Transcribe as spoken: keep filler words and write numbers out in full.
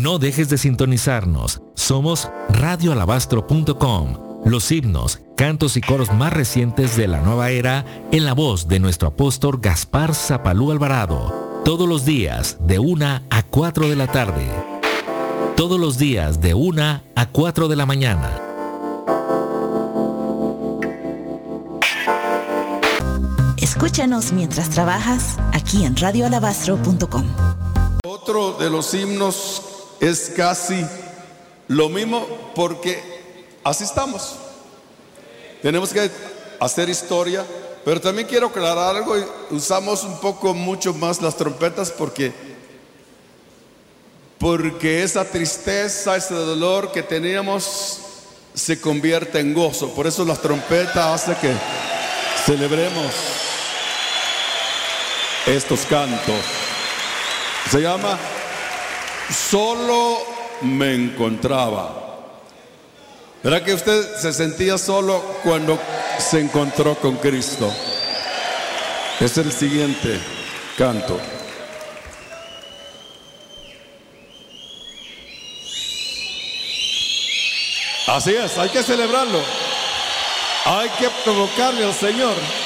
No dejes de sintonizarnos. Somos radio alabastro punto com. Los himnos, cantos y coros más recientes de la nueva era en la voz de nuestro apóstol Gaspar Zapalú Alvarado. Todos los días de una a cuatro de la tarde. Todos los días de una a cuatro de la mañana. Escúchanos mientras trabajas aquí en radio alabastro punto com. Otro de los himnos es casi lo mismo porque así estamos. Tenemos que hacer historia, pero también quiero aclarar algo. Usamos un poco mucho más las trompetas porque porque esa tristeza, ese dolor que teníamos se convierte en gozo. Por eso las trompetas hacen que celebremos estos cantos. Se llama Solo me encontraba. ¿Verdad que usted se sentía solo cuando se encontró con Cristo? Es el siguiente canto. Así es, hay que celebrarlo. Hay que provocarle al Señor.